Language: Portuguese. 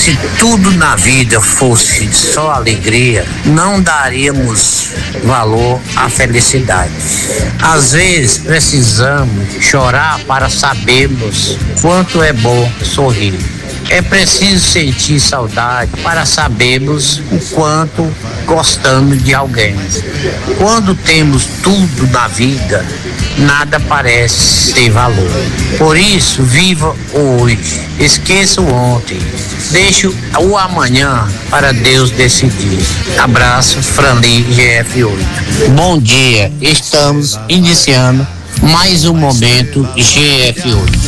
Se tudo na vida fosse só alegria, não daríamos valor à felicidade. Às vezes precisamos chorar para sabermos quanto é bom sorrir. É preciso sentir saudade para sabermos o quanto gostamos de alguém. Quando temos tudo na vida, nada parece ter valor. Por isso, viva o hoje, esqueça o ontem, deixe o amanhã para Deus decidir. Abraço, Franli, GF8. Bom dia, estamos iniciando mais um momento GF8.